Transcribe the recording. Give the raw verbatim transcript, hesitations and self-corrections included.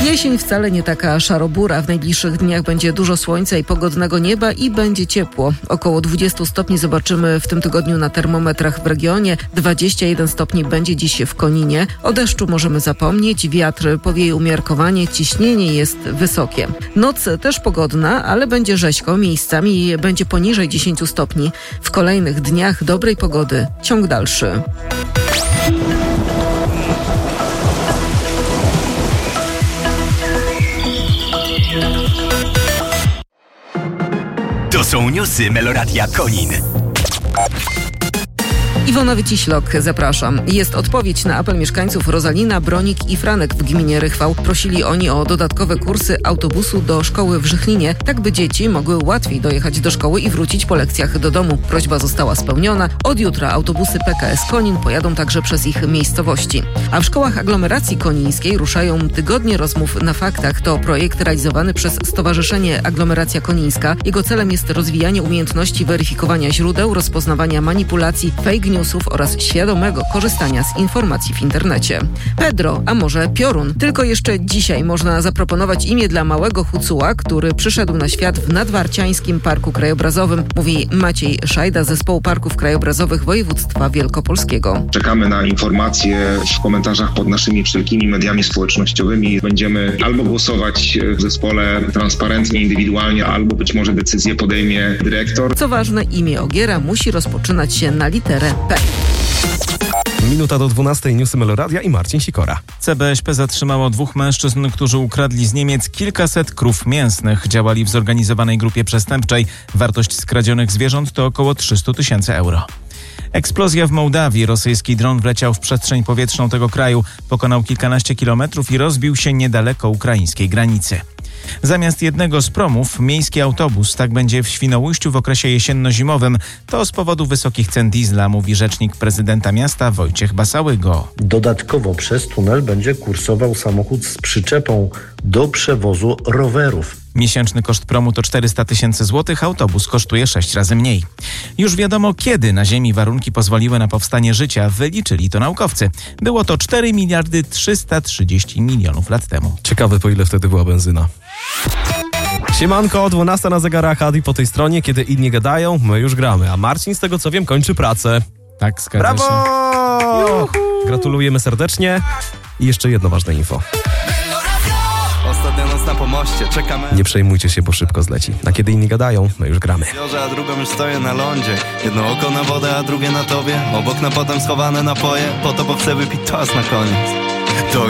Jesień wcale nie taka szarobura. W najbliższych dniach będzie dużo słońca i pogodnego nieba i będzie ciepło. Około dwadzieścia stopni zobaczymy w tym tygodniu na termometrach w regionie. dwadzieścia jeden stopni będzie dziś w Koninie. O deszczu możemy zapomnieć. Wiatr powieje umiarkowanie. Ciśnienie jest wysokie. Noc też pogodna, ale będzie rzeźko. Miejscami będzie poniżej dziesięć stopni. W kolejnych dniach dobrej pogody. Ciąg dalszy. To są newsy Meloradia Konin. Iwona Wyciślok, zapraszam. Jest odpowiedź na apel mieszkańców Rozalina, Bronik i Franek w gminie Rychwał. Prosili oni o dodatkowe kursy autobusu do szkoły w Żychlinie, tak by dzieci mogły łatwiej dojechać do szkoły i wrócić po lekcjach do domu. Prośba została spełniona. Od jutra autobusy P K S Konin pojadą także przez ich miejscowości. A w szkołach aglomeracji konińskiej ruszają tygodnie rozmów na faktach. To projekt realizowany przez Stowarzyszenie Aglomeracja Konińska. Jego celem jest rozwijanie umiejętności weryfikowania źródeł, rozpoznawania manipulacji, fake news oraz świadomego korzystania z informacji w internecie. Pedro, a może Piorun. Tylko jeszcze dzisiaj można zaproponować imię dla małego Hucuła, który przyszedł na świat w Nadwarciańskim Parku Krajobrazowym, mówi Maciej Szajda z Zespołu Parków Krajobrazowych Województwa Wielkopolskiego. Czekamy na informacje w komentarzach pod naszymi wszelkimi mediami społecznościowymi. Będziemy albo głosować w zespole transparentnie, indywidualnie, albo być może decyzję podejmie dyrektor. Co ważne, imię Ogiera musi rozpoczynać się na literę P. Minuta do dwunastej, newsy Meloradia i Marcin Sikora. C B S P zatrzymało dwóch mężczyzn, którzy ukradli z Niemiec kilkaset krów mięsnych. Działali w zorganizowanej grupie przestępczej. Wartość skradzionych zwierząt to około trzysta tysięcy euro. Eksplozja w Mołdawii. Rosyjski dron wleciał w przestrzeń powietrzną tego kraju. Pokonał kilkanaście kilometrów i rozbił się niedaleko ukraińskiej granicy. Zamiast jednego z promów, miejski autobus. Tak będzie w Świnoujściu w okresie jesienno-zimowym. To z powodu wysokich cen diesla, mówi rzecznik prezydenta miasta Wojciech Basałygo. Dodatkowo przez tunel będzie kursował samochód z przyczepą do przewozu rowerów. Miesięczny koszt promu to czterysta tysięcy złotych, autobus kosztuje sześć razy mniej. Już wiadomo, kiedy na Ziemi warunki pozwoliły na powstanie życia. Wyliczyli to naukowcy. Było to cztery miliardy trzysta trzydzieści milionów lat temu. Ciekawe, po ile wtedy była benzyna. Siemanko, dwunasta na zegarach, Adi po tej stronie. Kiedy inni gadają, my już gramy. A Marcin, z tego co wiem, kończy pracę. Tak, zgadza Brawo! się. Juhu! Gratulujemy serdecznie. I jeszcze jedno ważne info. Ostatnia noc na pomoście, czekamy. Nie przejmujcie się, bo szybko zleci. A kiedy inni gadają, my już gramy. A drugą już stoję na lądzie. Jedno oko na wodę, a drugie na tobie. Obok na potem schowane napoje. Po to, bo chcę wypić czas na koniec. To